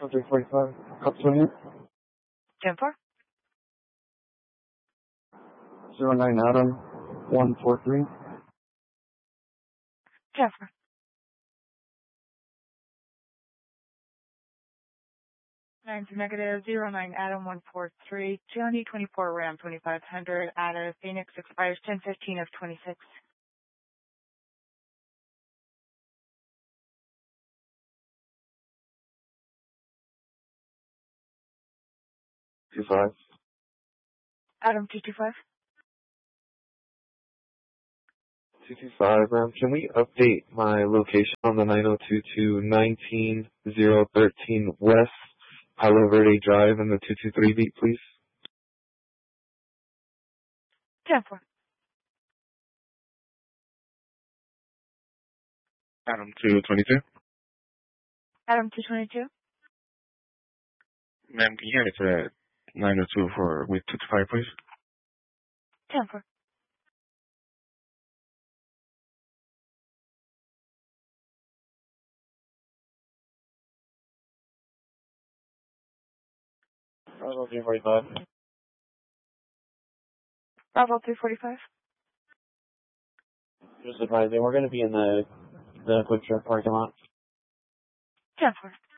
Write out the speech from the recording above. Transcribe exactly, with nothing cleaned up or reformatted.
three forty-five. Cup twenty. ten four. zero nine Adam, one four three. ten four. nine to negative, zero nine Adam, one four three. Johnny, twenty-four Ram, twenty-five hundred. Out of Phoenix, expires ten fifteen of twenty-six. two five. Adam, two two five. two two five, um, can we update my location on the nine oh two two nineteen oh thirteen West Palo Verde Drive in the two two three beat, please? ten four. Adam two twenty-two. Adam, two twenty-two. Ma'am, can you get to nine oh two for with two two five, please? ten four. Bravo three forty-five. Bravo, three forty-five. Just advising, we're going to be in the the quick trip parking lot. ten four.